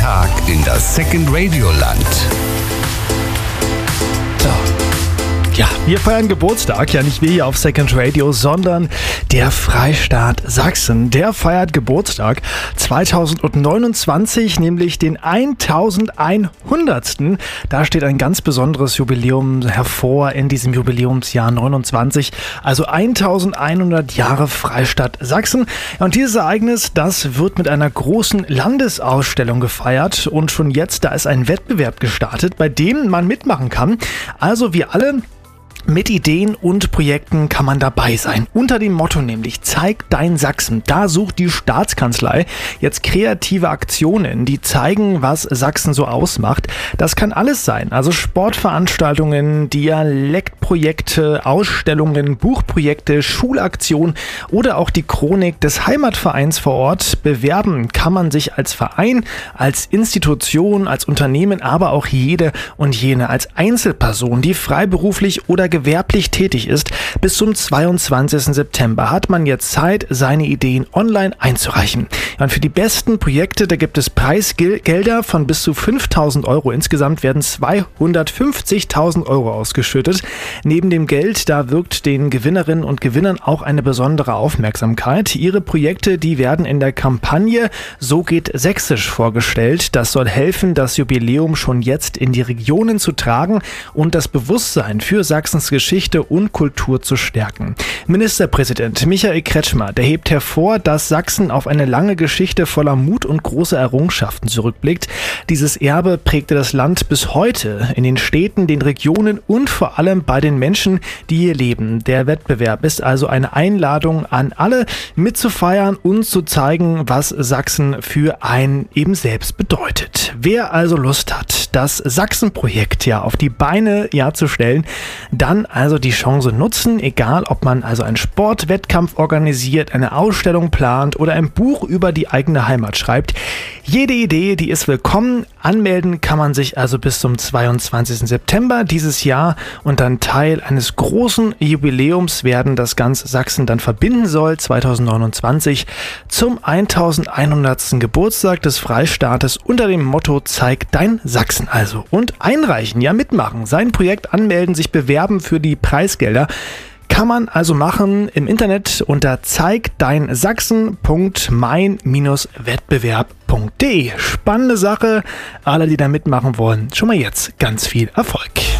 Tag in das Second Radio Land. Ja, wir feiern Geburtstag, ja nicht wir hier auf Second Radio, sondern der Freistaat Sachsen. Der feiert Geburtstag 2029, nämlich den 1100. Da steht ein ganz besonderes Jubiläum hervor in diesem Jubiläumsjahr 29, also 1100 Jahre Freistaat Sachsen. Und dieses Ereignis, das wird mit einer großen Landesausstellung gefeiert und schon jetzt, da ist ein Wettbewerb gestartet, bei dem man mitmachen kann. Also wir alle mit Ideen und Projekten kann man dabei sein. Unter dem Motto nämlich Zeig dein Sachsen. Da sucht die Staatskanzlei jetzt kreative Aktionen, die zeigen, was Sachsen so ausmacht. Das kann alles sein. Also Sportveranstaltungen, Dialektprojekte, Ausstellungen, Buchprojekte, Schulaktionen oder auch die Chronik des Heimatvereins vor Ort. Bewerben kann man sich als Verein, als Institution, als Unternehmen, aber auch jede und jene als Einzelperson, die freiberuflich oder gewerblich tätig ist. Bis zum 22. September hat man jetzt Zeit, seine Ideen online einzureichen. Und für die besten Projekte, da gibt es Preisgelder von bis zu 5.000 Euro. Insgesamt werden 250.000 Euro ausgeschüttet. Neben dem Geld, da wirkt den Gewinnerinnen und Gewinnern auch eine besondere Aufmerksamkeit. Ihre Projekte, die werden in der Kampagne So geht Sächsisch vorgestellt. Das soll helfen, das Jubiläum schon jetzt in die Regionen zu tragen und das Bewusstsein für Sachsens Geschichte und Kultur zu stärken. Ministerpräsident Michael Kretschmer, der hebt hervor, dass Sachsen auf eine lange Geschichte voller Mut und große Errungenschaften zurückblickt. Dieses Erbe prägte das Land bis heute in den Städten, den Regionen und vor allem bei den Menschen, die hier leben. Der Wettbewerb ist also eine Einladung an alle, mitzufeiern und zu zeigen, was Sachsen für einen eben selbst bedeutet. Wer also Lust hat, das Sachsen-Projekt auf die Beine zu stellen, dann also die Chance nutzen, egal ob man also einen Sportwettkampf organisiert, eine Ausstellung plant oder ein Buch über die eigene Heimat schreibt. Jede Idee, die ist willkommen. Anmelden kann man sich also bis zum 22. September dieses Jahr und dann Teil eines großen Jubiläums werden, das ganz Sachsen dann verbinden soll, 2029 zum 1100. Geburtstag des Freistaates unter dem Motto Zeig dein Sachsen also. Und einreichen, mitmachen, sein Projekt anmelden, sich bewerben für die Preisgelder. Kann man also machen im Internet unter zeigdeinsachsen.mein-wettbewerb.de. Spannende Sache. Alle, die da mitmachen wollen, schon mal jetzt ganz viel Erfolg.